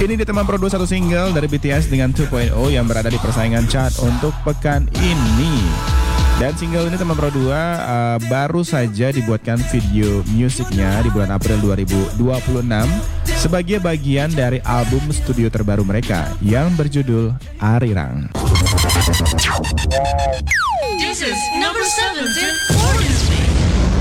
Ini di teman Pro 21 single dari BTS dengan 2.0 yang berada di persaingan chart untuk pekan ini. Dan single ini teman Pro 2 baru saja dibuatkan video musiknya di bulan April 2026 sebagai bagian dari album studio terbaru mereka yang berjudul Arirang. This is number 7 for this week.